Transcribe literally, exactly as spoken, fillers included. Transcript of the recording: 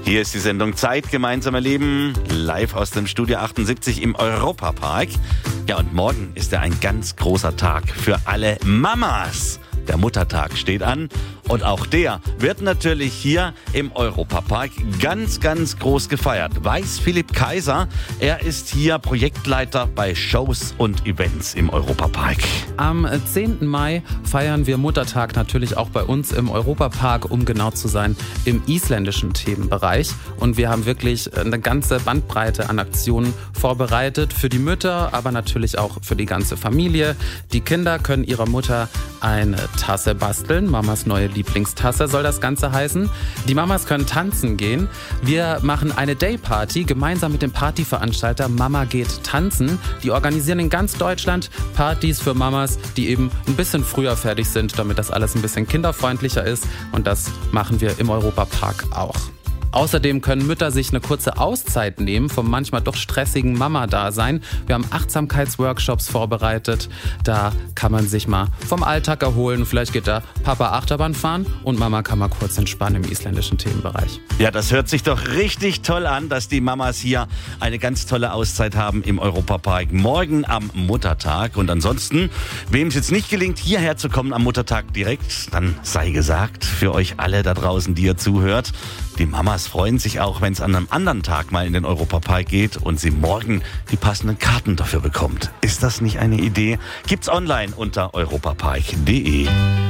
Hier ist die Sendung Zeit, gemeinsam erleben, live aus dem Studio achtundsiebzig im Europapark. Ja, und morgen ist ja ein ganz großer Tag für alle Mamas. Der Muttertag steht an und auch der wird natürlich hier im Europapark ganz, ganz groß gefeiert. Weiß Philipp Kaiser, er ist hier Projektleiter bei Shows und Events im Europapark. Am zehnten Mai feiern wir Muttertag natürlich auch bei uns im Europapark, um genau zu sein, im isländischen Themenbereich. Und wir haben wirklich eine ganze Bandbreite an Aktionen vorbereitet für die Mütter, aber natürlich auch für die ganze Familie. Die Kinder können ihrer Mutter eine Tasse basteln. Mamas neue Lieblingstasse soll das Ganze heißen. Die Mamas können tanzen gehen. Wir machen eine Dayparty gemeinsam mit dem Partyveranstalter Mama geht tanzen. Die organisieren in ganz Deutschland Partys für Mamas, die eben ein bisschen früher fertig sind, damit das alles ein bisschen kinderfreundlicher ist. Und das machen wir im Europapark auch. Außerdem können Mütter sich eine kurze Auszeit nehmen vom manchmal doch stressigen Mama-Dasein. Wir haben Achtsamkeitsworkshops vorbereitet. Da kann man sich mal vom Alltag erholen. Vielleicht geht da Papa Achterbahn fahren und Mama kann mal kurz entspannen im isländischen Themenbereich. Ja, das hört sich doch richtig toll an, dass die Mamas hier eine ganz tolle Auszeit haben im Europapark. Morgen am Muttertag. Und ansonsten, wem es jetzt nicht gelingt, hierher zu kommen am Muttertag direkt, dann sei gesagt, für euch alle da draußen, die ihr zuhört, die Mamas freuen sich auch, wenn es an einem anderen Tag mal in den Europapark geht und sie morgen die passenden Karten dafür bekommt. Ist das nicht eine Idee? Gibt's online unter europapark punkt de.